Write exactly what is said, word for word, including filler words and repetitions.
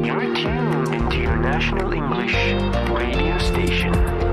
You're tuned into your National English radio station.